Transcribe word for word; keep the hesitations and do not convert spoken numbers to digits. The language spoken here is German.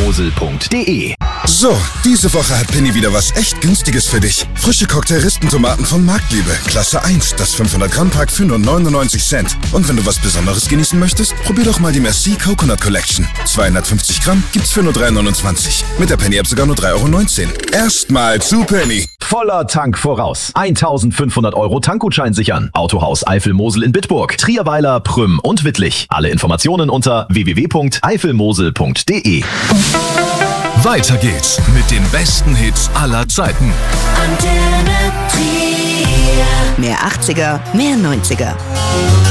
mosel punkt de. So, diese Woche hat Penny wieder was echt Günstiges für dich. Frische Cocktail-Rispentomaten von Marktliebe. Klasse eins, das fünfhundert Gramm Pack für nur neunundneunzig Cent. Und wenn du was Besonderes genießen möchtest, probier doch mal die Merci Coconut Collection. zweihundertfünfzig Gramm gibt's für nur drei neunundzwanzig. Mit der Penny-App sogar nur drei Euro neunzehn. Erstmal zu Penny. Voller Tank voraus. eintausendfünfhundert Euro Tankgutschein sichern. Autohaus Eifel-Mosel in Bitburg, Trierweiler, Prüm und Wittlich. Alle Informationen unter w w w punkt eifel-mosel punkt de. Weiter geht's mit den besten Hits aller Zeiten. Antenne Trier. Mehr achtziger, mehr neunziger.